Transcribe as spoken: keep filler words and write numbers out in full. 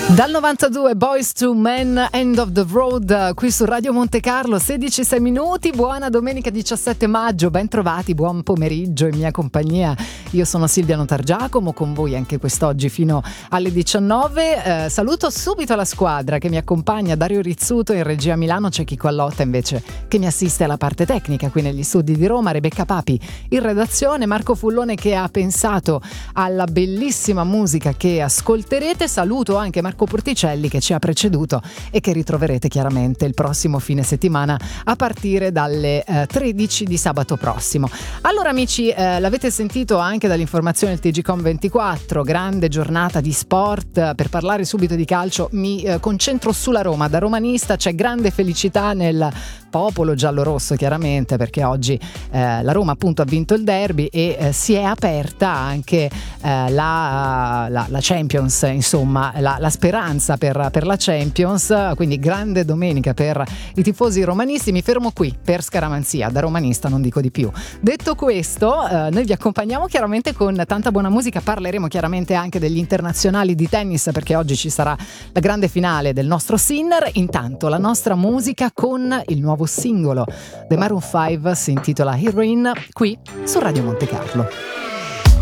Dal novantadue Boyz two Men, End of the Road, qui su Radio Monte Carlo, sedici e sei minuti. Buona domenica diciassette maggio, ben trovati, buon pomeriggio in mia compagnia. Io sono Silvia Notargiacomo, con voi anche quest'oggi fino alle diciannove. Eh, saluto subito la squadra che mi accompagna, Dario Rizzuto in regia a Milano, c'è Chico Allotta invece che mi assiste alla parte tecnica qui negli studi di Roma, Rebecca Papi in redazione, Marco Fullone che ha pensato alla bellissima musica che ascolterete. Saluto anche Marco Porticelli che ci ha preceduto e che ritroverete chiaramente il prossimo fine settimana a partire dalle eh, tredici di sabato prossimo. Allora amici, eh, l'avete sentito anche dall'informazione del T G Com ventiquattro, grande giornata di sport. Per parlare subito di calcio mi eh, concentro sulla Roma. Da romanista c'è grande felicità nel popolo giallorosso chiaramente, perché oggi eh, la Roma appunto ha vinto il derby e eh, si è aperta anche eh, la, la, la Champions, insomma la, la speranza per, per la Champions, quindi grande domenica per i tifosi romanisti. Mi fermo qui per scaramanzia, da romanista non dico di più. Detto questo, eh, noi vi accompagniamo chiaramente con tanta buona musica, parleremo chiaramente anche degli internazionali di tennis perché oggi ci sarà la grande finale del nostro Sinner. Intanto la nostra musica con il nuovo singolo The Maroon five, si intitola Heroin, qui su Radio Monte Carlo.